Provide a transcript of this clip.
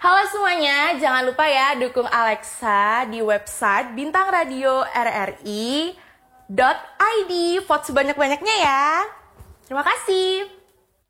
Halo semuanya, jangan lupa ya dukung Alexa di website bintangradioRRI.id. Vote sebanyak-banyaknya ya. Terima kasih.